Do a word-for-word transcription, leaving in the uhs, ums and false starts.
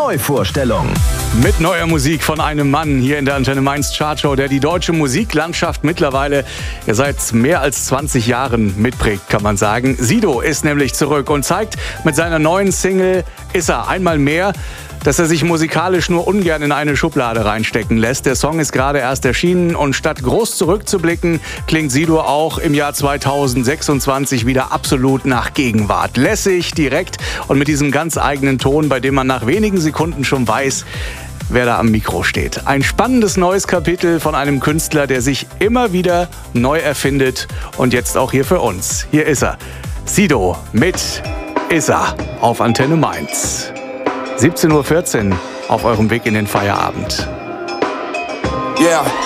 Neuvorstellung. Mit neuer Musik von einem Mann hier in der Antenne Mainz Chartshow, der die deutsche Musiklandschaft mittlerweile ja seit mehr als zwanzig Jahren mitprägt, kann man sagen. Sido ist nämlich zurück und zeigt mit seiner neuen Single Ist er einmal mehr, dass er sich musikalisch nur ungern in eine Schublade reinstecken lässt. Der Song ist gerade erst erschienen und statt groß zurückzublicken, klingt Sido auch im Jahr zweitausendsechsundzwanzig wieder absolut nach Gegenwart. Lässig, direkt und mit diesem ganz eigenen Ton, bei dem man nach wenigen Sekunden schon weiß, wer da am Mikro steht. Ein spannendes neues Kapitel von einem Künstler, der sich immer wieder neu erfindet und jetzt auch hier für uns. Hier ist er, Sido mit Ist er auf Antenne Mainz. siebzehn Uhr vierzehn auf eurem Weg in den Feierabend. Yeah.